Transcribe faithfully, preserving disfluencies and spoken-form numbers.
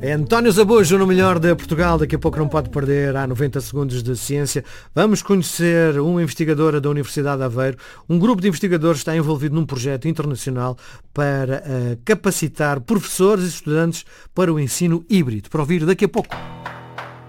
É António Zambujo no Melhor de Portugal. Daqui a pouco não pode perder. Há noventa segundos de ciência. Vamos conhecer uma investigadora da Universidade de Aveiro. Um grupo de investigadores está envolvido num projeto internacional para uh, capacitar professores e estudantes para o ensino híbrido. Para ouvir daqui a pouco.